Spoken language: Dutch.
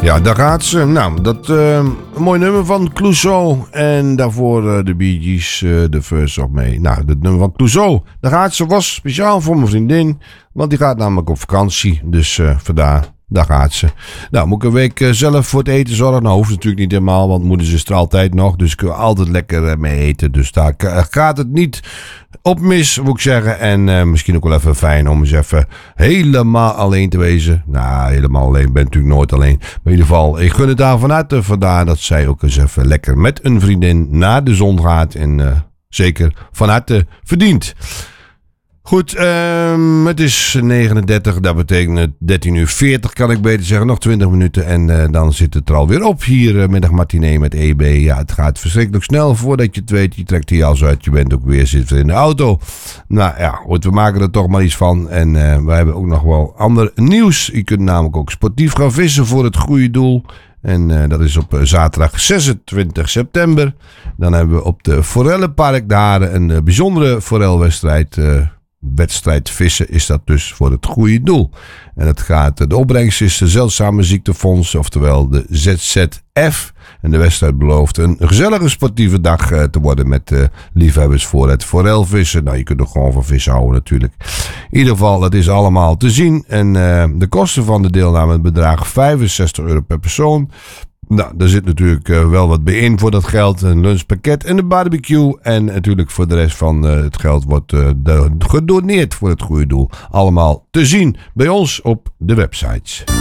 Ja, daar gaat ze. Nou, dat een mooi nummer van Clouseau. En daarvoor de Bee Gees, de First of May. Nou, dat nummer van Clouseau. Daar gaat ze, was speciaal voor mijn vriendin. Want die gaat namelijk op vakantie. Dus vandaar, daar gaat ze. Nou, moet ik een week zelf voor het eten zorgen? Nou, hoeft natuurlijk niet helemaal. Want moeder is er altijd nog. Dus ik wil altijd lekker mee eten. Dus daar gaat het niet op mis, moet ik zeggen. En misschien ook wel even fijn om eens even helemaal alleen te wezen. Nou, helemaal alleen. Ben natuurlijk nooit alleen. Maar in ieder geval, ik gun het haar van harte. Vandaar dat zij ook eens even lekker met een vriendin naar de zon gaat. En zeker van harte verdient. Goed, het is 39, dat betekent 13:40 kan ik beter zeggen. Nog 20 minuten en dan zit het er alweer op hier. Middag matinee met EB. Ja, het gaat verschrikkelijk snel. Voordat je het weet, je trekt die jas uit. Je bent ook weer, zit weer in de auto. Nou ja, goed, we maken er toch maar iets van. En we hebben ook nog wel ander nieuws. Je kunt namelijk ook sportief gaan vissen voor het goede doel. En dat is op zaterdag 26 september. Dan hebben we op de Forellenpark daar een bijzondere forelwedstrijd. Wedstrijd vissen is dat dus voor het goede doel. En het gaat, de opbrengst is de Zeldzame Ziektefonds, oftewel de ZZF. En de wedstrijd belooft een gezellige sportieve dag te worden met liefhebbers voor het forelvissen. Nou, je kunt er gewoon van vissen houden natuurlijk. In ieder geval, dat is allemaal te zien. En de kosten van de deelname bedragen €65 per persoon. Nou, daar zit natuurlijk wel wat bij in voor dat geld. Een lunchpakket en een barbecue. En natuurlijk voor de rest van het geld wordt gedoneerd voor het goede doel. Allemaal te zien bij ons op de websites.